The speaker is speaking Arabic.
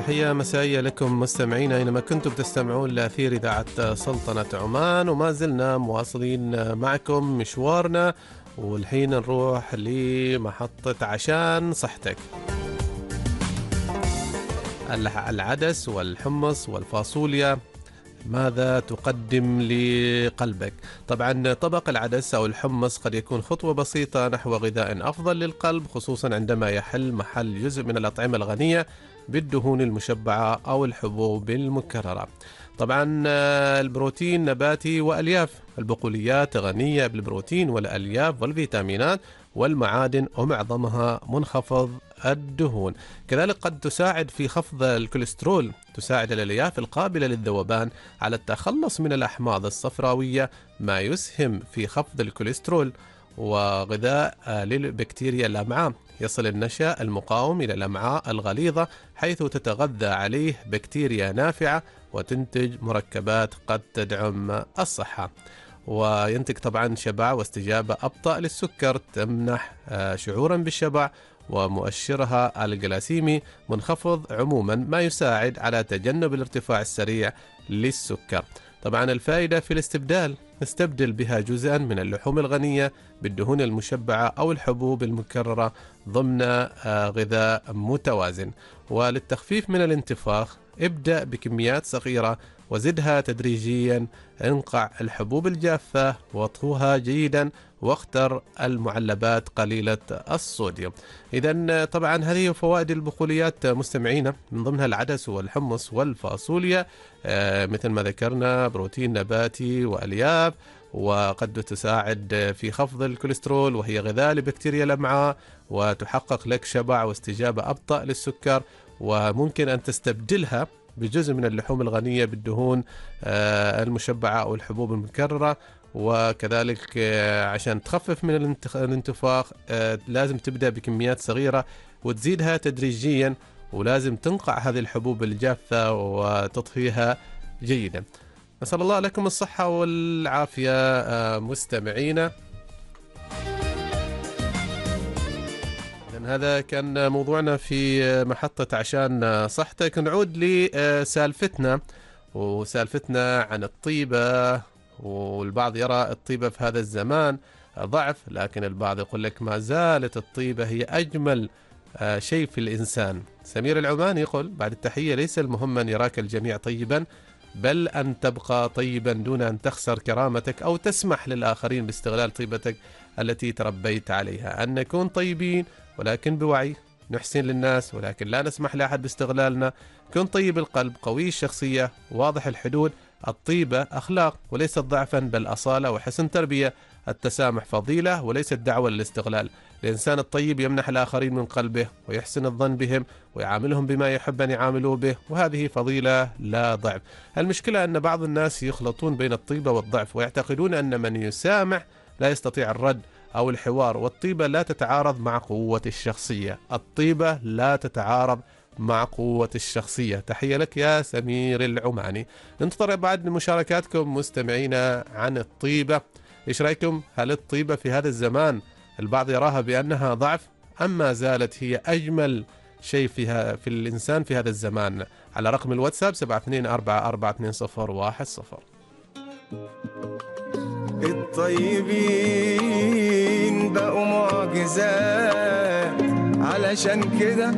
تحية مسائية لكم مستمعينا أينما كنتم تستمعون لأثير إذاعة سلطنة عمان، وما زلنا مواصلين معكم مشوارنا، والحين نروح لمحطة عشان صحتك. العدس والحمص والفاصوليا، ماذا تقدم لقلبك؟ طبعا طبق العدس أو الحمص قد يكون خطوة بسيطة نحو غذاء أفضل للقلب، خصوصا عندما يحل محل جزء من الأطعمة الغنية بالدهون المشبعة أو الحبوب المكررة. طبعا البروتين نباتي وألياف. البقوليات غنية بالبروتين والألياف والفيتامينات والمعادن، ومعظمها منخفض الدهون. كذلك قد تساعد في خفض الكوليسترول. تساعد الألياف القابلة للذوبان على التخلص من الأحماض الصفراوية، ما يسهم في خفض الكوليسترول. وغذاء للبكتيريا الأمعاء. يصل النشا المقاوم إلى الأمعاء الغليظة، حيث تتغذى عليه بكتيريا نافعة وتنتج مركبات قد تدعم الصحة. وينتج طبعا شبع واستجابة أبطأ للسكر، تمنح شعورا بالشبع، ومؤشرها الجلاسيمي منخفض عموما، ما يساعد على تجنب الارتفاع السريع للسكر. طبعا الفائدة في الاستبدال، نستبدل بها جزءا من اللحوم الغنية بالدهون المشبعة أو الحبوب المكررة ضمن غذاء متوازن. وللتخفيف من الانتفاخ، ابدأ بكميات صغيرة وزدها تدريجيا. انقع الحبوب الجافة واطهوها جيدا، واختر المعلبات قليلة الصوديوم. إذن طبعا هذه فوائد البقوليات مستمعينا، من ضمنها العدس والحمص والفاصوليا. مثل ما ذكرنا بروتين نباتي وألياف، وقد تساعد في خفض الكوليسترول، وهي غذاء لبكتيريا الأمعاء، وتحقق لك شبع واستجابة أبطأ للسكر. وممكن أن تستبدلها بجزء من اللحوم الغنية بالدهون المشبعة أو الحبوب المكررة. وكذلك عشان تخفف من الانتفاخ لازم تبدأ بكميات صغيرة وتزيدها تدريجيا، ولازم تنقع هذه الحبوب الجافة وتطهيها جيدا. نسأل الله لكم الصحة والعافية مستمعينا. هذا كان موضوعنا في محطة عشان صحتك. نعود لسالفتنا، وسالفتنا عن الطيبة. والبعض يرى الطيبة في هذا الزمان ضعف، لكن البعض يقول لك ما زالت الطيبة هي أجمل شيء في الإنسان. سمير العماني يقول بعد التحية: ليس المهم أن يراك الجميع طيبا، بل أن تبقى طيبا دون أن تخسر كرامتك أو تسمح للآخرين باستغلال طيبتك التي تربيت عليها. أن نكون طيبين ولكن بوعي، نحسن للناس ولكن لا نسمح لأحد باستغلالنا. كن طيب القلب، قوي الشخصية، واضح الحدود. الطيبة أخلاق وليست ضعفا، بل أصالة وحسن تربية. التسامح فضيلة وليست دعوة للاستغلال. الإنسان الطيب يمنح الآخرين من قلبه ويحسن الظن بهم ويعاملهم بما يحب أن يعاملوه به، وهذه فضيلة لا ضعف. المشكلة أن بعض الناس يخلطون بين الطيبة والضعف، ويعتقدون أن من يسامح لا يستطيع الرد أو الحوار. والطيبة لا تتعارض مع قوة الشخصية. الطيبة لا تتعارض مع قوة الشخصية. تحية لك يا سمير العماني. ننتظر بعد مشاركاتكم مستمعينا عن الطيبة. إيش رأيكم؟ هل الطيبة في هذا الزمان البعض يراها بأنها ضعف، أم ما زالت هي أجمل شيء فيها في الإنسان في هذا الزمان؟ على رقم الواتساب 72442010. الطيبين بقوا معجزات، علشان كده